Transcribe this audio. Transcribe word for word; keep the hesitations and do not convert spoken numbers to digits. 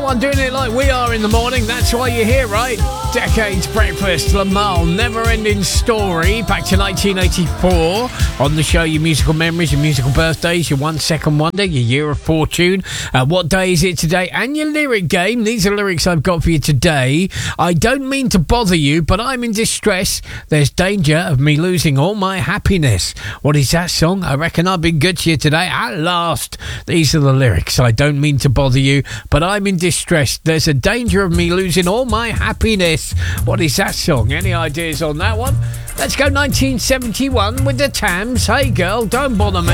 someone doing it like we are in the morning. That's why you're here, right? Decades Breakfast, Lamar, Never Ending Story, back to nineteen eighty-four. On the show, your musical memories, your musical birthdays, your one second wonder, your year of fortune. Uh, what day is it today? And your lyric game. These are lyrics I've got for you today. I don't mean to bother you, but I'm in distress. There's danger of me losing all my happiness. What is that song? I reckon I've been good to you today. At last. These are the lyrics. I don't mean to bother you, but I'm in distress. There's a danger of me losing all my happiness. What is that song? Any ideas on that one? Let's go nineteen seventy-one with the Tams. Hey girl, don't bother me.